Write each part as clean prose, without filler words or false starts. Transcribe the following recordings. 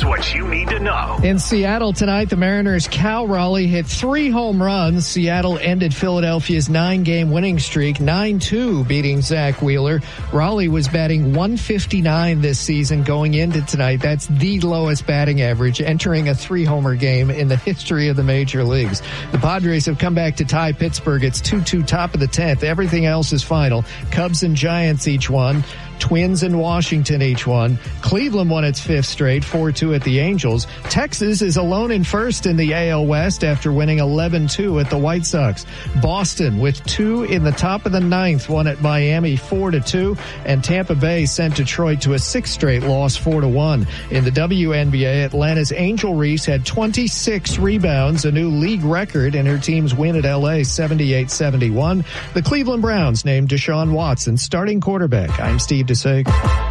Here's what you need to know. In Seattle tonight, the Mariners' Cal Raleigh hit 3 home runs. Seattle ended Philadelphia's 9-game winning streak, 9-2, beating Zach Wheeler. Raleigh was batting .159 this season going into tonight. That's the lowest batting average entering a 3-homer game in the history of the major leagues. The Padres have come back to tie Pittsburgh. It's 2-2 top of the 10th. Everything else is final. Cubs and Giants each won. Twins and Washington each won. Cleveland won its 5th straight, 4-2 at the Angels. Texas is alone in first in the AL West after winning 11-2 at the White Sox. Boston with 2 in the top of the 9th won at Miami 4-2, and Tampa Bay sent Detroit to a 6th straight loss 4-1. In the WNBA, Atlanta's Angel Reese had 26 rebounds, a new league record in her team's win at LA 78-71. The Cleveland Browns named Deshaun Watson starting quarterback. I'm Steve DeSager.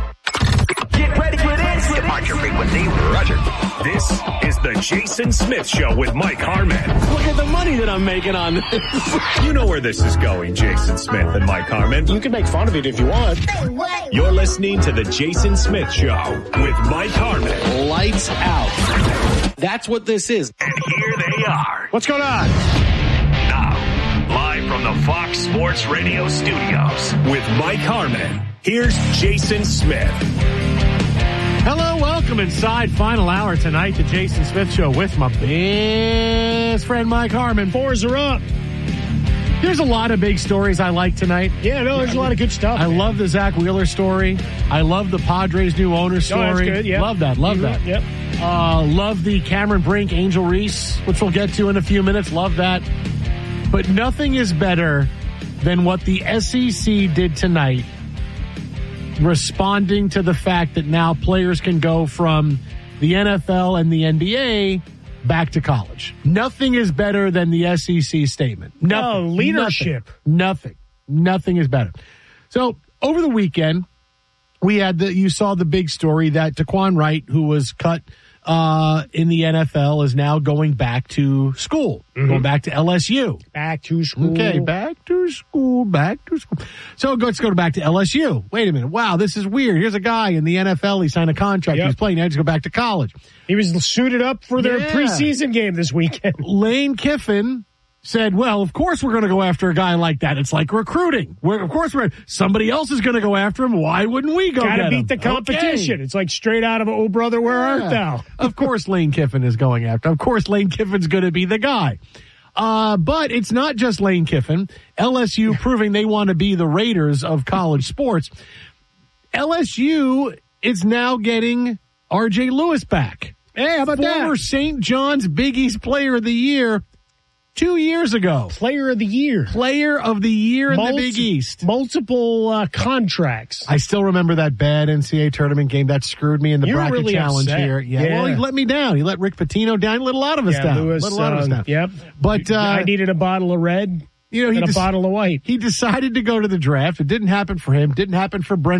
Get ready for this. Depart your frequency. Roger. This is the Jason Smith Show with Mike Harmon. Look at the money that I'm making on this. You know where this is going, Jason Smith and Mike Harmon. You can make fun of it if you want. You're listening to the Jason Smith Show with Mike Harmon. Lights out. That's what this is. And here they are. What's going on? Now, live from the Fox Sports Radio studios with Mike Harmon. Here's Jason Smith. Hello, welcome inside final hour tonight, the Jason Smith Show with my best friend Mike Harmon. 4s are up. There's a lot of big stories I like tonight. Yeah, no, there's a lot of good stuff. I love the Zach Wheeler story. I love the Padres' new owner story. Oh, that's good, yeah. Love that. Yep. Love the Cameron Brink, Angel Reese, which we'll get to in a few minutes. Love that. But nothing is better than what the SEC did tonight, responding to the fact that now players can go from the NFL and the NBA back to college. Nothing is better than the SEC statement. Nothing. No, leadership. Nothing is better. So over the weekend, you saw the big story that Daquan Wright, who was cut in the NFL, is now going back to school, going back to LSU. Back to school. Okay, back to school. So let's go back to LSU. Wait a minute. Wow, this is weird. Here's a guy in the NFL. He signed a contract. Yep. He's playing. Now he's go back to college. He was suited up for their preseason game this weekend. Lane Kiffin said, well, of course we're going to go after a guy like that. It's like recruiting. Somebody else is going to go after him. Why wouldn't we go Gotta get beat him? the competition. Okay. It's like straight out of Oh Brother, Where Art Thou? Of course Lane Kiffin is going after. Of course Lane Kiffin's going to be the guy. But it's not just Lane Kiffin. LSU proving they want to be the Raiders of college sports. LSU is now getting R.J. Lewis back. Hey, how about that? Former St. John's Big East Player of the Year 2 years ago. Player of the Year. Player of the Year in the Big East. Multiple contracts. I still remember that bad NCAA tournament game that screwed me in the bracket really challenge upset. here. Yeah. Well, he let me down. He let Rick Pitino down. He let a lot of us down. Lewis, Yep. But I needed a bottle of red and a bottle of white. He decided to go to the draft. It didn't happen for him. Didn't happen for Brendan